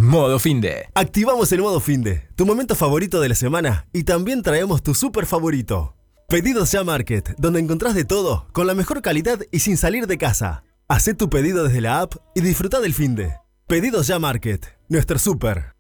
Modo Finde. Activamos el modo Finde, tu momento favorito de la semana, y también traemos tu super favorito. Pedidos Ya Market, donde encontrás de todo, con la mejor calidad y sin salir de casa. Hacé tu pedido desde la app y disfruta del Finde. Pedidos Ya Market, nuestro super.